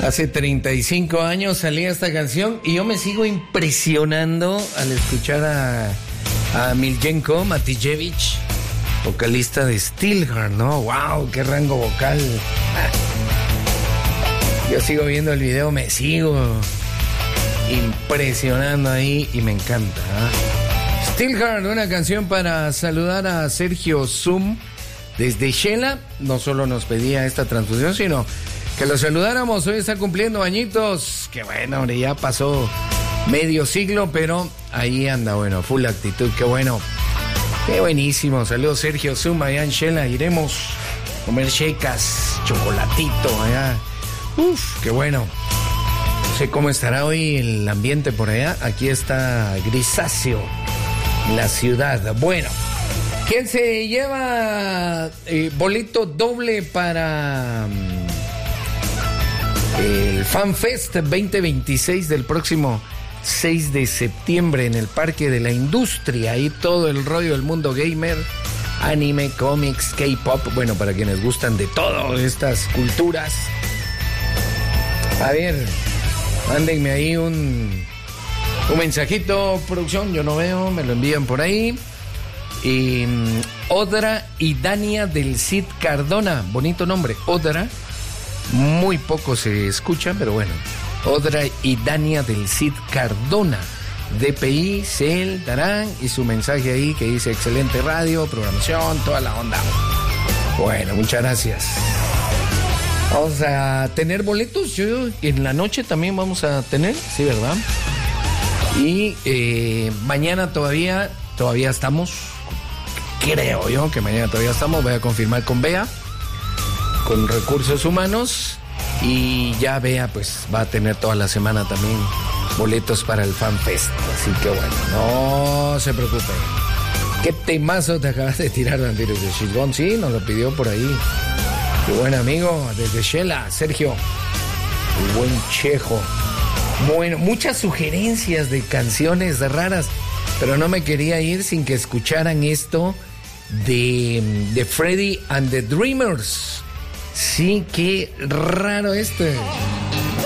Hace 35 años salía esta canción y yo me sigo impresionando al escuchar a Miljenko Matijevich, vocalista de Steelheart, ¿no? ¡Wow! ¡Qué rango vocal! Yo sigo viendo el video, me sigo impresionando ahí y me encanta, ¿eh? Steelheart, una canción para saludar a Sergio Zoom desde Shela. No solo nos pedía esta transfusión, sino que lo saludáramos. Hoy está cumpliendo añitos. Qué bueno, hombre, ya pasó medio siglo, pero ahí anda, bueno, full actitud, qué bueno. Qué buenísimo. Saludos, Sergio Zoom, allá en Shela. Iremos a comer checas, chocolatito, allá. Uf, qué bueno. No sé cómo estará hoy el ambiente por allá. Aquí está grisáceo la ciudad. Bueno, ¿quién se lleva boleto doble para el FanFest 2026 del próximo 6 de septiembre en el Parque de la Industria? Ahí todo el rollo del mundo gamer, anime, cómics, K-pop, bueno, para quienes gustan de todas estas culturas. A ver, mándenme ahí un mensajito, producción, yo no veo, me lo envían por ahí. Odra y Dania del Cid Cardona, bonito nombre, Odra. Muy poco se escucha, pero bueno. Odra y Dania del Cid Cardona, DPI, CEL, Tarán, y su mensaje ahí que dice excelente radio, programación, toda la onda. Bueno, muchas gracias. Vamos a tener boletos, yo en la noche también vamos a tener, sí, ¿verdad? Y mañana todavía estamos, creo yo que mañana todavía estamos, voy a confirmar con Bea, con Recursos Humanos, y ya Bea pues va a tener toda la semana también boletos para el FanFest, así que bueno, no se preocupe. ¿Qué temazo te acabas de tirar, Vampiros de Chisgón? Sí, nos lo pidió por ahí. Qué buen amigo, desde Shela, Sergio. El buen Chejo. Bueno, muchas sugerencias de canciones raras, pero no me quería ir sin que escucharan esto de Freddy and the Dreamers. Sí, qué raro esto.